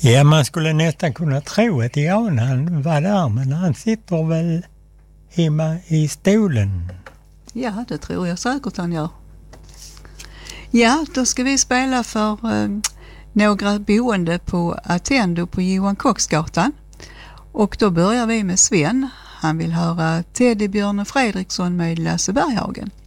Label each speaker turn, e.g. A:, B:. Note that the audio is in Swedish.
A: Ja, man skulle nästan kunna tro att Jan han var där, men han sitter väl hemma i stolen.
B: Ja, det tror jag säkert han gör. Ja, då ska vi spela för några boende på Attendo på Johan Kocksgatan. Och då börjar vi med Sven. Han vill höra Teddybjörn och Fredriksson med Lasse Berghagen.